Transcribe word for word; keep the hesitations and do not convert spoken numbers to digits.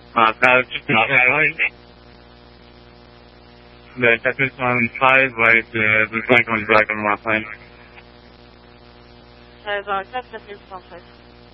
Uh, now just not right. The Texas one five, right, uh, the flank on black on my plane. seize un quatre, quatre mille cent treize.